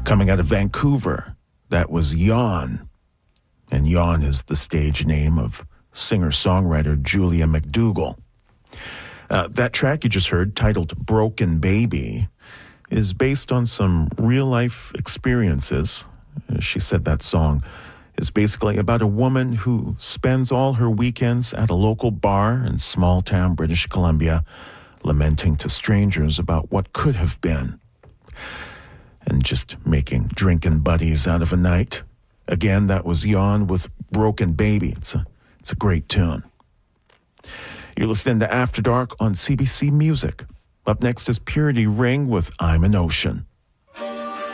Coming out of Vancouver, that was Yawn. And Yawn is the stage name of singer-songwriter Julia McDougall. That track you just heard, titled Broken Baby, is based on some real-life experiences. She said that song is basically about a woman who spends all her weekends at a local bar in small-town British Columbia, lamenting to strangers about what could have been, and just making drinking buddies out of a night. Again, that was Yawn with Broken Baby. It's a great tune. You're listening to After Dark on CBC Music. Up next is Purity Ring with I'm an Ocean.